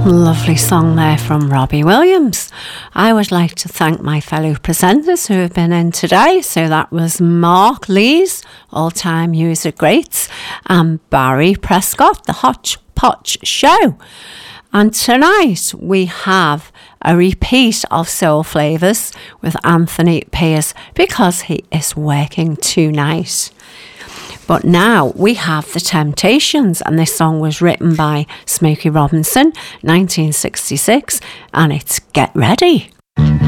Lovely song there from Robbie Williams. I would like to thank my fellow presenters who have been in today. So that was Mark Lees, All-Time Music Greats, and Barry Prescott, The Hodgepodge Show. And tonight we have a repeat of Soul Flavours with Anthony Pierce because he is working tonight. But now we have The Temptations, and this song was written by Smokey Robinson, 1966, and it's Get Ready.